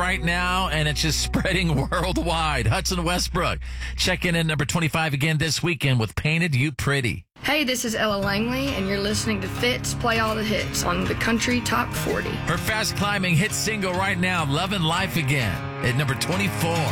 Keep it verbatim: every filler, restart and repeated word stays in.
right now, and it's just spreading worldwide. Hudson Westbrook checking in number twenty-five again this weekend with Painted You Pretty. Hey, this is Ella Langley, and you're listening to Fitz Play All the Hits on the Country Top forty. Her fast climbing hit single right now, Lovin' Life Again, at number twenty-four.